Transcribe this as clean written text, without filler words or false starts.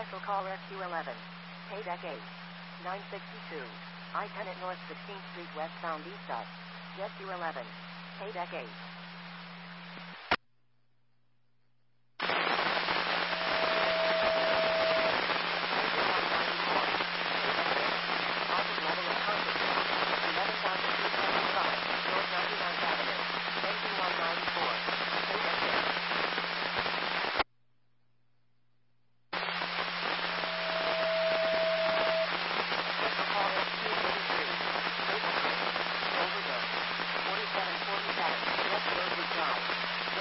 Special call SQ11. Paydeck 8. 962. I-10 at North 16th Street westbound east of. SQ11. Paydeck 8.